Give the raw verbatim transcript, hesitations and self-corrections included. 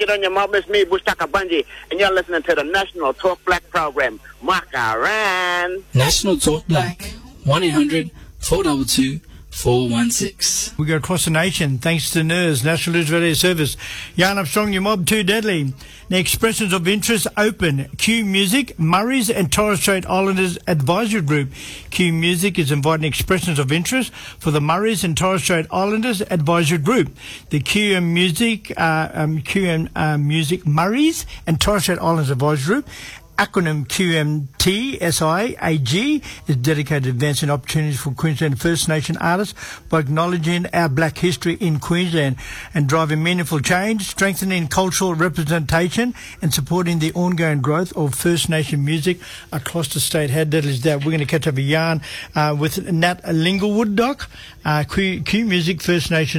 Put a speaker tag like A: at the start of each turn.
A: Good on your mob. It's me, Bushtaka Bunji, and you're listening to the National Talk Black program. Makaran.
B: National Talk Black. one eight hundred four two two four one six.
C: We go across the nation thanks to N I R S, National Israeli Service. Yarn Armstrong, your mob too deadly. The expressions of interest open. Q Music, Murray's and Torres Strait Islanders Advisory Group. Q Music is inviting expressions of interest for the Murray's and Torres Strait Islanders Advisory Group. The Q M Music, uh, um, Q M uh, Music Murray's and Torres Strait Islanders Advisory Group, acronym Q M T S I A G, is dedicated to advancing opportunities for Queensland First Nation artists by acknowledging our black history in Queensland and driving meaningful change, strengthening cultural representation and supporting the ongoing growth of First Nation music across the state. How deadly is that? We're going to catch up a yarn uh, with Nat Linglewood, Doc, uh, Q, Q Music First Nation